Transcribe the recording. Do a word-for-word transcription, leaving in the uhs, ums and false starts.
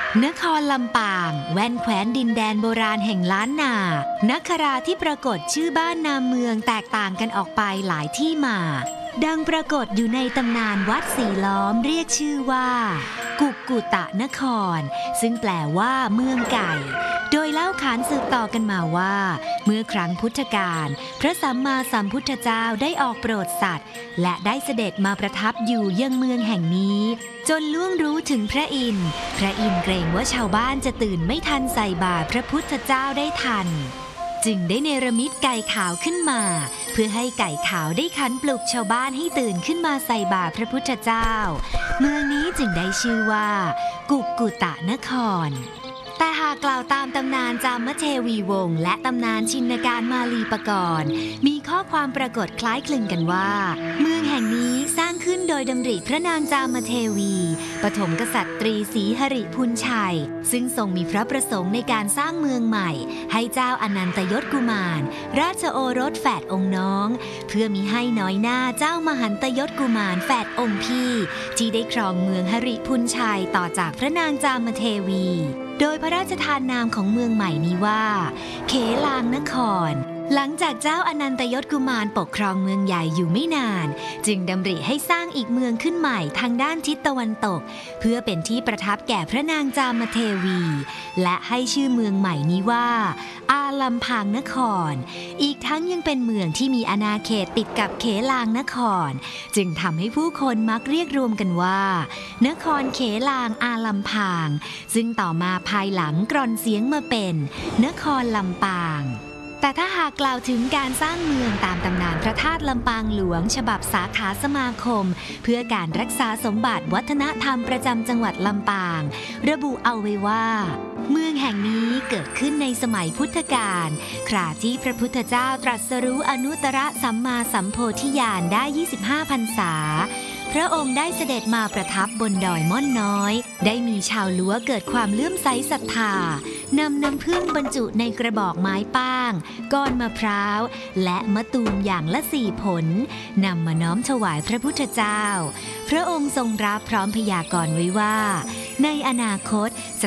นครลำปางแว่นแคว้นดินแดนโบราณแห่งล้านนานักคราที่ปรากฏชื่อบ้านนามเมืองแตกต่างกันออกไปหลายที่มาดังปรากฏอยู่ในตำนานวัดสีล้อมเรียกชื่อว่ากุกกุตะนครซึ่งแปลว่าเมืองไก่โดยเล่าขานสืบต่อกันมาว่าเมื่อครั้งพุทธกาลพระสัมมาสัมพุทธเจ้าได้ออกโปรดสัตว์และได้เสด็จมาประทับอยู่ยังเมืองแห่งนี้จนล่วงรู้ถึงพระอินทร์พระอินทร์เกรงว่าชาวบ้านจะตื่นไม่ทันใส่บาตรพระพุทธเจ้าได้ทันจึงได้เนรมิตไก่ขาวขึ้นมาเพื่อให้ไก่ขาวได้ขันปลุกชาวบ้านให้ตื่นขึ้นมาใส่บาตรพระพุทธเจ้าเมืองนี้จึงได้ชื่อว่ากุกกุตะนครแต่หากกล่าวตามตำนานจามเทวีวงศ์และตำนานชินการมาลีปกรณ์มีข้อความปรากฏคล้ายคลึงกันว่าเมืองแห่งนี้สร้างขึ้นโดยดำริพระนางจามเทวีปฐมกษัตรีศรีหริพุนชัยซึ่งทรงมีพระประสงค์ในการสร้างเมืองใหม่ให้เจ้าอนันตยศกุมารราชโอรสแฝดองค์น้องเพื่อมิให้น้อยหน้าเจ้ามหันตยศกุมารแฝดองค์พี่ที่ได้ครองเมืองหริพุนชัยต่อจากพระนางจามเทวีโดยพระราชทานนามของเมืองใหม่นี้ว่าเขลางนครหลังจากเจ้าอนันตยศกุมารปกครองเมืองใหญ่อยู่ไม่นานจึงดำริให้สร้างอีกเมืองขึ้นใหม่ทางด้านทิศตะวันตกเพื่อเป็นที่ประทับแก่พระนางจามเทวีและให้ชื่อเมืองใหม่นี้ว่าอาลัมพางนครอีกทั้งยังเป็นเมืองที่มีอาณาเขตติดกับเขลางนครจึงทำให้ผู้คนมักเรียกรวมกันว่านครเขลางอาลัมพางซึ่งต่อมาภายหลังกร่อนเสียงมาเป็นนครลำปางแต่ถ้าหากกล่าวถึงการสร้างเมืองตามตำนานพระธาตุลำปางหลวงฉบับสาขาสมาคมเพื่อการรักษาสมบัติวัฒนธรรมประจำจังหวัดลำปางระบุเอาไว้ว่าเมืองแห่งนี้เกิดขึ้นในสมัยพุทธกาลคราที่พระพุทธเจ้าตรัสรู้อนุตตรสัมมาสัมโพธิญาณได้ยี่สิบห้าพรรษาพระองค์ได้เสด็จมาประทับบนดอยม่อนน้อยได้มีชาวลั้วเกิดความเลื่อมใสศรัทธานำน้ำผึ้งบรรจุในกระบอกไม้ป้างก้อนมะพร้าวและมะตูมอย่างละสี่ผลนำมาน้อมถวายพระพุทธเจ้าพระองค์ทรงรับพร้อมพยากรณ์ไว้ว่าในอนาคตส